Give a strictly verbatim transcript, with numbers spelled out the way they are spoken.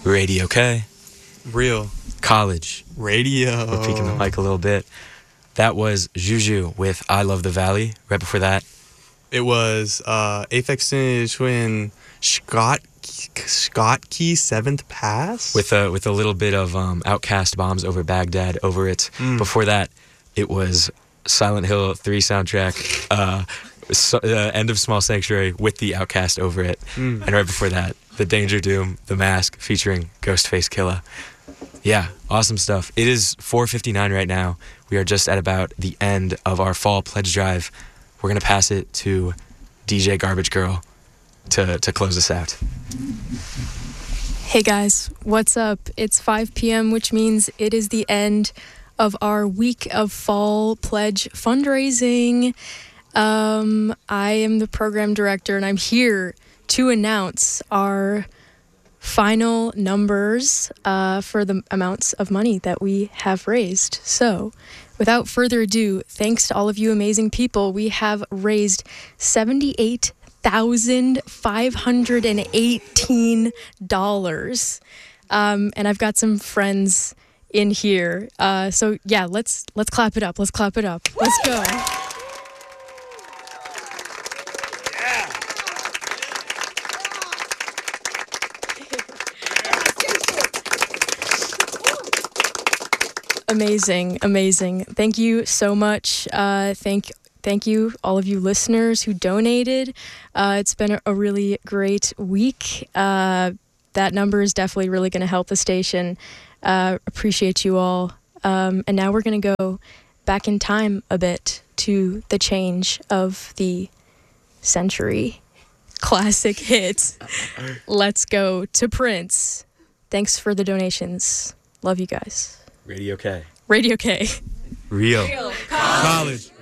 Radio K. Real. College. Radio. We're peeking the mic a little bit. That was Juju with I Love the Valley. Right before that, it was uh, Aphex Twin Scott Scott Key Seventh Pass with a with a little bit of um, Outcast Bombs Over Baghdad over it. Mm. Before that, it was Silent Hill three soundtrack. Uh, so, uh, End of Small Sanctuary with the Outcast over it. Mm. And right before that, the Danger Doom, The Mask featuring Ghostface Killah. Yeah, awesome stuff. It is four fifty-nine right now. We are just at about the end of our fall pledge drive. We're going to pass it to D J Garbage Girl to, to close us out. Hey guys, what's up? It's five p.m., which means it is the end of our week of fall pledge fundraising. Um, I am the program director, and I'm here to announce our final numbers uh, for the amounts of money that we have raised. So, without further ado, thanks to all of you amazing people, we have raised seventy-eight thousand five hundred eighteen dollars. Um, and I've got some friends in here. Uh, so yeah, let's let's clap it up. Let's clap it up. Let's go. Amazing, amazing. Thank you so much. Uh, thank thank you, all of you listeners who donated. Uh, it's been a, a really great week. Uh, that number is definitely really going to help the station. Uh, appreciate you all. Um, and now we're going to go back in time a bit to the change of the century. Classic hit. Let's go to Prince. Thanks for the donations. Love you guys. Radio K. Radio K. Real. College.